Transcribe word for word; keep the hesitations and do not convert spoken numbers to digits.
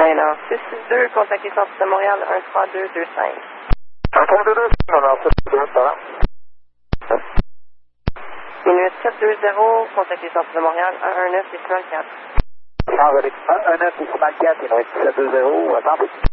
Ben non. six six deux, contactez Centre de Montréal, un trois deux deux cinq. un trois deux deux cinq, non, non, c'est deux, ça va. Inuit sept deux zéro, contactez Centre de Montréal, un un neuf décimal quatre. un un neuf décimal quatre, Inuit sept deux zéro, attends.